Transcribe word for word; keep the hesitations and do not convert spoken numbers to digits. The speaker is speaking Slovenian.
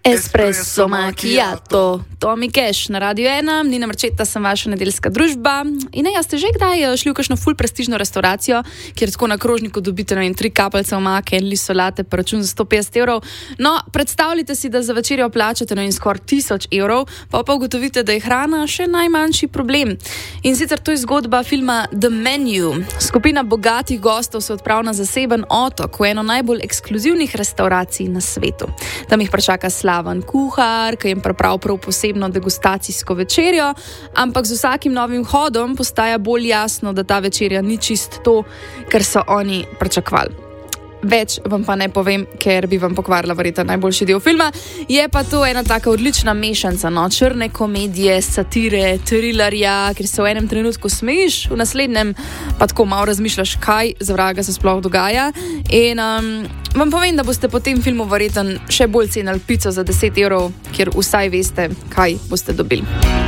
Espresso macchiato. Tomi Cash na Radio ena, Nina Marčeta, sem vaša nedeljska družba. In ja, ste že kdaj šli v kakšno ful prestižno restauracijo, kjer tako na krožniku dobite ne vem, tri kapljice omake in list solate pa račun za sto petdeset evrov? No, predstavljite si, da za večerjo plačate ne vem, skoraj tisoč evrov, pa pa ugotovite, da je hrana še najmanjši problem. In sicer to je zgodba filma The Menu. Skupina bogatih gostov se odpravlja na zaseben otok v eno najbolj ekskluzivnih restauracij na svetu. Tam jih pričaka slaven kuhar, ki jim pripravi prav posebno degustacijsko večerjo, ampak z vsakim novim hodom postaja bolj jasno, da ta večerja ni čist to, kar so oni pričakovali. Več vam pa ne povem, ker bi vam pokvarila verjetno najboljši del filma. Je pa to ena taka odlična mešanca, no? Črne komedije, satire, trilerja, ker se v enem trenutku smejiš, v naslednjem pa tako malo razmišljaš, kaj za vraga se sploh dogaja. In um, vam povem, da boste po tem filmu verjetno še bolj cenili pico za deset evrov, ker vsaj veste, kaj boste dobili.